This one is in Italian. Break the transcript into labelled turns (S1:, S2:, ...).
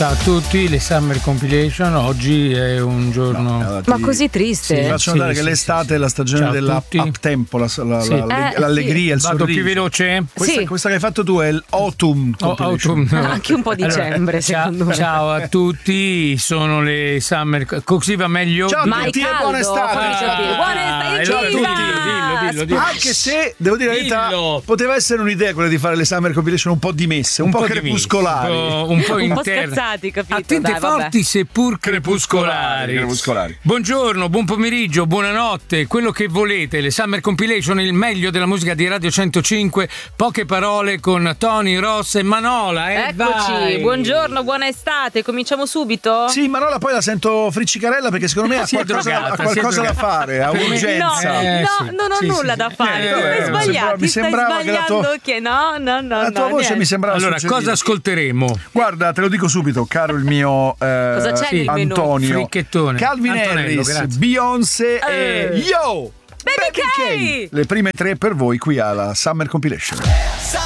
S1: Ciao a tutti, le Summer Compilation. Oggi è un giorno
S2: ma così triste.
S3: Ti faccio notare che l'estate è la stagione up tempo, l'allegria, il
S1: Vado
S3: sorriso.
S1: più veloce?
S3: Questa che hai fatto tu è l'autumn.
S2: Anche un po' dicembre, secondo me.
S1: Ciao a tutti, sono le Summer. Così va meglio?
S3: Ciao a tutti e buona estate.
S2: Buona estate,
S1: dillo.
S3: Anche se devo dire la verità, poteva essere un'idea quella di fare le Summer Compilation un po' dimesse, un po' crepuscolari,
S1: un po' interne,
S2: scherzati, capito?
S1: attente,
S2: dai,
S1: forti seppur crepuscolari. Buongiorno, buon pomeriggio, buonanotte, quello che volete. Le Summer Compilation, il meglio della musica di Radio 105. Poche parole con Tony, Ross e Manola.
S2: Eccoci,
S1: vai.
S2: Buongiorno, buona estate. Cominciamo subito?
S3: Sì, Manola poi la sento friccicarella perché secondo me ha qualcosa da fare, ha urgenza.
S2: Non ho nulla da fare.
S3: Mi sembrava
S2: sbagliando che no.
S3: La tua voce mi sembrava.
S1: Allora, cosa ascolteremo?
S3: Guarda, te lo dico subito, caro il mio
S2: cosa c'è nel menù?
S3: Antonio.
S1: Fricchettone.
S3: Calvin
S1: Antonello,
S3: Harris,
S1: grazie.
S3: Beyoncé e Yo!
S2: Baby K!
S3: Le prime 3 per voi qui alla Summer Compilation.